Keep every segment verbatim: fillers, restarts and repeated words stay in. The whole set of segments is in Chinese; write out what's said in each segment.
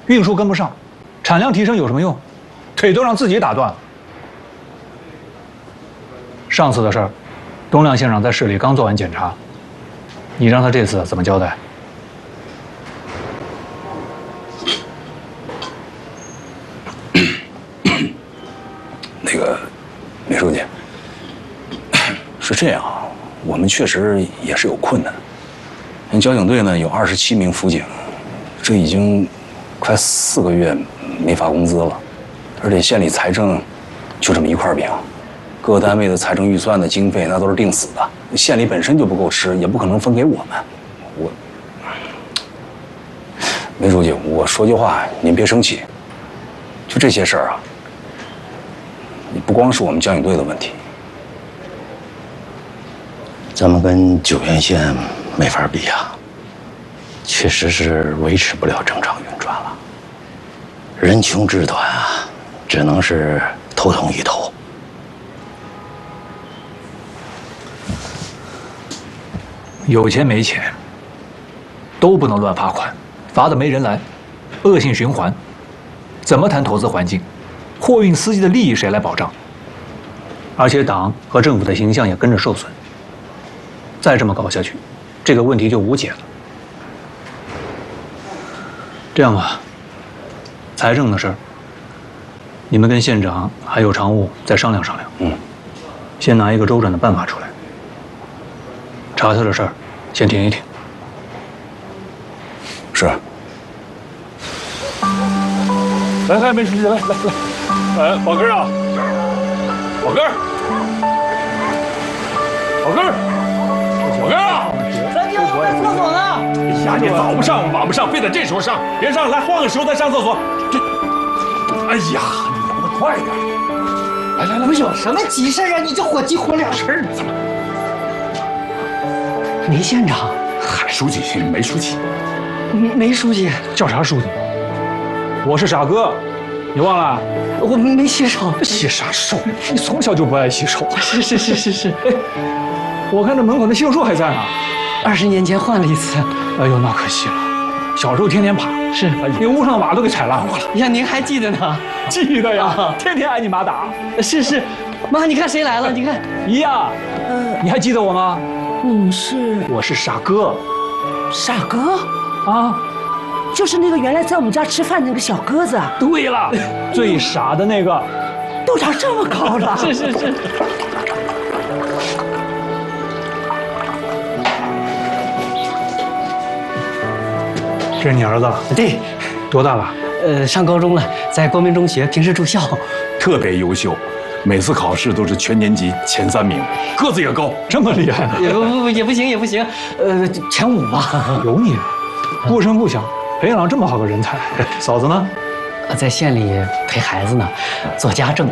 运输跟不上，产量提升有什么用？腿都让自己打断了。上次的事儿，东亮县长在市里刚做完检查，你让他这次怎么交代？ 那个，梅书记，是这样，我们确实也是有困难。人交警队呢有二十七名辅警，这已经快四个月没发工资了，而且县里财政就这么一块饼，各单位的财政预算的经费那都是定死的，县里本身就不够吃，也不可能分给我们。我，梅书记，我说句话，您别生气。就这些事儿啊，你不光是我们交警队的问题， 咱们跟九原县没法比啊，确实是维持不了正常运转了。人穷志短啊，只能是头痛医头。 有钱没钱，都不能乱罚款，罚的没人来，恶性循环。怎么谈投资环境？货运司机的利益谁来保障？而且党和政府的形象也跟着受损。再这么搞下去，这个问题就无解了。这样吧，财政的事儿，你们跟县长还有常务再商量商量。 嗯， 先拿一个周转的办法出来。查他的事儿，先停一停。 是。 来来，梅书记，来来来，哎，宝根儿啊，宝根儿，宝根儿，宝根儿啊！ 三姐，我在厕所呢。 哎呀，你早不上晚不上，非得这时候上，别上，来换个时候再上厕所。这，哎呀，你能不能快点？来来来， 有什么急事啊？你这火急火燎事儿怎么？梅县长， 海书记，梅书记， 梅书记叫啥书记？我是傻哥，你忘了？ 我没洗手。 洗啥手？你从小就不爱洗手。 是是是是是。 哎，我看这门口那杏树还在呢。 二十年前换了一次。 哎呦，那可惜了。小时候天天爬， 是， 连屋上瓦都给踩烂过了。 呀，您还记得呢？ 记得呀，天天挨你妈打。 是是，妈，你看谁来了？你看， 姨呀，呃，你还记得我吗？ 你是？ 我是傻哥。 傻哥？ 啊。 就是那个原来在我们家吃饭的那个小鸽子。 对了，最傻的那个， 都长这么高了。 是是是。 这是你儿子？ 对。 多大了？ 呃，上高中了，在光明中学，平时住校， 特别优秀，每次考试都是全年级前三名，个子也高， 这么厉害呢？ 也不不也不行也不行，呃，前五吧。 有你，不声不响。培养了这么好个人才，嫂子呢？ 在县里陪孩子呢，做家政。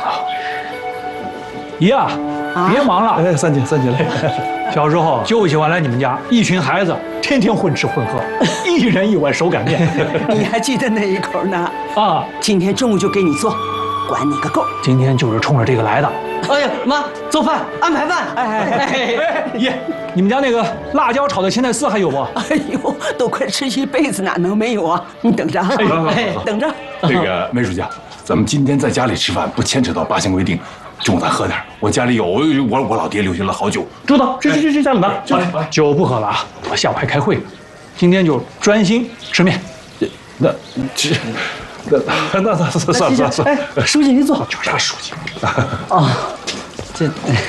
姨呀，别忙了。 哎，三姐，三姐来。 小时候就喜欢来你们家，一群孩子天天混吃混喝，一人一碗手擀面。 你还记得那一口呢？ 啊， 今天中午就给你做，管你个够。 今天就是冲着这个来的。 哎呀，妈，做饭安排饭。哎哎哎，姨，你们家那个辣椒炒的芹菜丝还有不？ 哎呦，都快吃一辈子，哪能没有啊？你等着，哎，等着。 那个梅书记，咱们今天在家里吃饭，不牵扯到八项规定，中午咱喝点。我家里有我我老爹留下了好酒。 知道，这这这这家里拿。酒不喝了啊，我下午还开会呢。今天就专心吃面。 那这。那那那算算算算， 哎，书记您坐。 叫啥书记？ 哦，这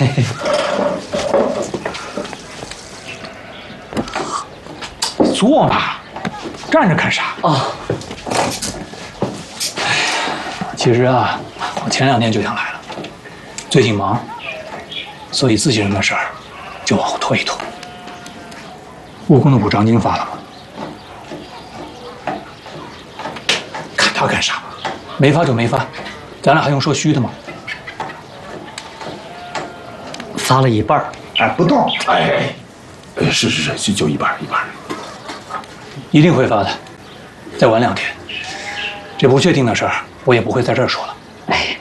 坐嘛，站着干啥？ 哦， 其实啊，我前两天就想来了，最近忙，所以自己人的事儿就往后拖一拖。务工的补偿金发了吗？看他干啥？没发就没发，咱俩还用说虚的吗？ 发了一半。 哎，不动。哎，哎，是是是，就就一半一半。 一定会发的，再晚两天。这不确定的事儿，我也不会在这儿说了。 哎，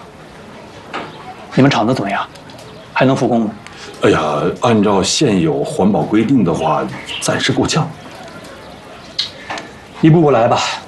你们厂子怎么样？还能复工吗？ 哎呀，按照现有环保规定的话，暂时够呛。 一步步来吧。